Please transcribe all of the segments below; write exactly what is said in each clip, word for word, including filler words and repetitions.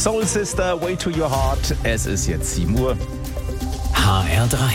Soul Sister, Way to Your Heart. Es ist jetzt sieben Uhr. H R drei.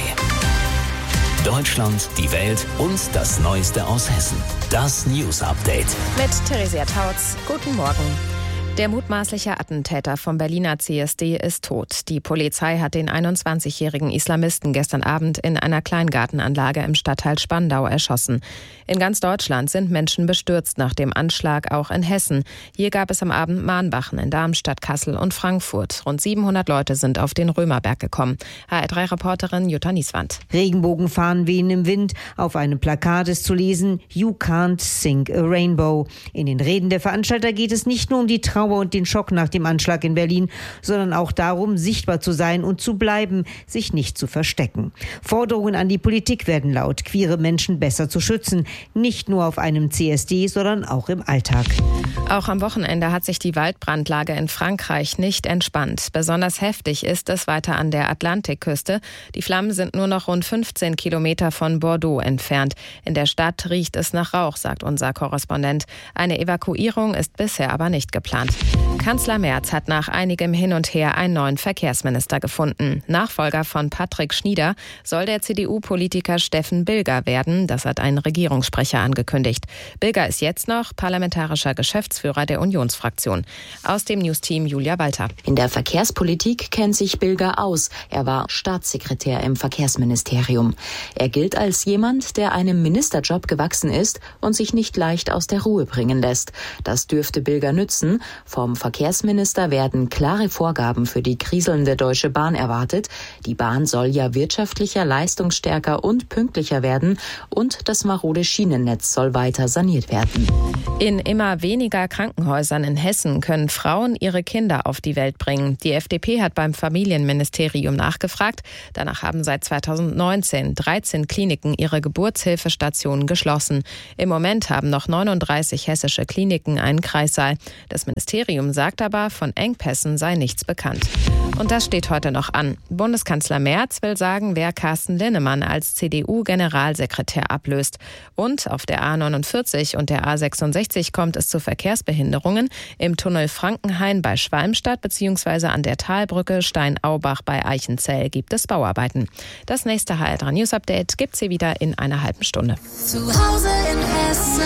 Deutschland, die Welt und das Neueste aus Hessen. Das News Update. Mit Theresia Tautz. Guten Morgen. Der mutmaßliche Attentäter vom Berliner C S D ist tot. Die Polizei hat den einundzwanzigjährigen Islamisten gestern Abend in einer Kleingartenanlage im Stadtteil Spandau erschossen. In ganz Deutschland sind Menschen bestürzt nach dem Anschlag, auch in Hessen. Hier gab es am Abend Mahnwachen in Darmstadt, Kassel und Frankfurt. Rund siebenhundert Leute sind auf den Römerberg gekommen. H R drei Reporterin Jutta Nieswand. Regenbogenfahnen wehen im Wind. Auf einem Plakat ist zu lesen: You can't sing a rainbow. In den Reden der Veranstalter geht es nicht nur um die Trauer und den Schock nach dem Anschlag in Berlin, sondern auch darum, sichtbar zu sein und zu bleiben, sich nicht zu verstecken. Forderungen an die Politik werden laut, queere Menschen besser zu schützen, nicht nur auf einem C S D, sondern auch im Alltag. Auch am Wochenende hat sich die Waldbrandlage in Frankreich nicht entspannt. Besonders heftig ist es weiter an der Atlantikküste. Die Flammen sind nur noch rund fünfzehn Kilometer von Bordeaux entfernt. In der Stadt riecht es nach Rauch, sagt unser Korrespondent. Eine Evakuierung ist bisher aber nicht geplant. Kanzler Merz hat nach einigem Hin und Her einen neuen Verkehrsminister gefunden. Nachfolger von Patrick Schnieder soll der C D U-Politiker Steffen Bilger werden. Das hat ein Regierungssprecher angekündigt. Bilger ist jetzt noch parlamentarischer Geschäftsführer der Unionsfraktion. Aus dem Newsteam Julia Walter. In der Verkehrspolitik kennt sich Bilger aus. Er war Staatssekretär im Verkehrsministerium. Er gilt als jemand, der einem Ministerjob gewachsen ist und sich nicht leicht aus der Ruhe bringen lässt. Das dürfte Bilger nützen. Vom Verkehrsminister werden klare Vorgaben für die kriselnde Deutsche Bahn erwartet. Die Bahn soll ja wirtschaftlicher, leistungsstärker und pünktlicher werden und das marode Schienennetz soll weiter saniert werden. In immer weniger Krankenhäusern in Hessen können Frauen ihre Kinder auf die Welt bringen. Die F D P hat beim Familienministerium nachgefragt. Danach haben seit zweitausendneunzehn dreizehn Kliniken ihre Geburtshilfestationen geschlossen. Im Moment haben noch neununddreißig hessische Kliniken einen Kreissaal. Das Ministerium sagt aber, von Engpässen sei nichts bekannt. Und das steht heute noch an. Bundeskanzler Merz will sagen, wer Carsten Linnemann als C D U-Generalsekretär ablöst. Und auf der A neunundvierzig und der A sechsundsechzig kommt es zu Verkehrsbehinderungen. Im Tunnel Frankenhain bei Schwalmstadt bzw. an der Talbrücke Steinaubach bei Eichenzell gibt es Bauarbeiten. Das nächste H R drei News Update gibt's hier wieder in einer halben Stunde. Zu Hause in Hessen.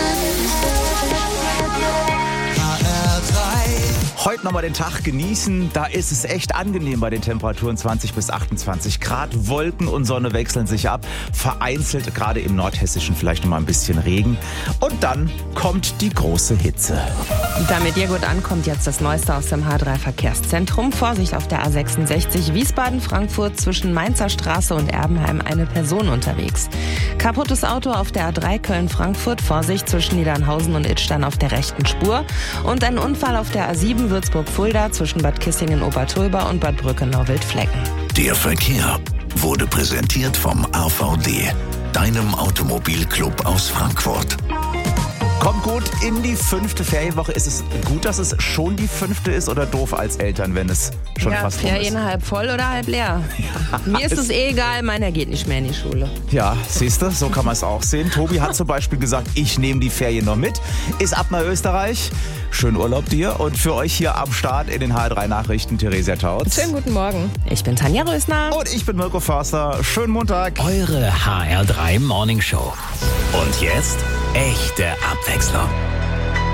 Heute nochmal den Tag genießen. Da ist es echt angenehm bei den Temperaturen zwanzig bis achtundzwanzig Grad. Wolken und Sonne wechseln sich ab. Vereinzelt, gerade im Nordhessischen, vielleicht nochmal ein bisschen Regen. Und dann kommt die große Hitze. Damit ihr gut ankommt, jetzt das Neueste aus dem H drei Verkehrszentrum. Vorsicht auf der A sechsundsechzig Wiesbaden-Frankfurt zwischen Mainzer Straße und Erbenheim eine Person unterwegs. Kaputtes Auto auf der A drei Köln-Frankfurt. Vorsicht zwischen Niedernhausen und Idstein auf der rechten Spur. Und ein Unfall auf der A sieben Würzburg-Fulda zwischen Bad Kissingen-Obertulba und Bad Brückenau-Wildflecken. Der Verkehr wurde präsentiert vom A V D, deinem Automobilclub aus Frankfurt. Kommt gut in die fünfte Ferienwoche. Ist es gut, dass es schon die fünfte ist oder doof als Eltern, wenn es schon ja, fast rum ist? Ferien halb voll oder halb leer. Ja, mir ist es eh egal, meiner geht nicht mehr in die Schule. Ja, siehst du, so kann man es auch sehen. Tobi hat zum Beispiel gesagt, ich nehme die Ferien noch mit. Ist ab nach Österreich. Schönen Urlaub dir und für euch hier am Start in den H R drei Nachrichten Theresia Tautz. Schönen guten Morgen. Ich bin Tanja Rösner. Und ich bin Mirko Förster. Schönen Montag. Eure H R drei Morning Show. Und jetzt echte Abwechslung.